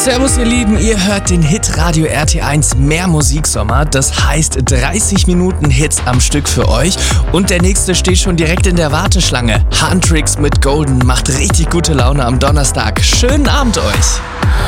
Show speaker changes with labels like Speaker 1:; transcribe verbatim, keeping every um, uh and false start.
Speaker 1: Servus ihr Lieben, ihr hört den Hit Radio R T eins Mehr Musiksommer. Das heißt dreißig Minuten Hits am Stück für euch. Und der nächste steht schon direkt in der Warteschlange. Handtricks mit Golden macht richtig gute Laune am Donnerstag. Schönen Abend euch!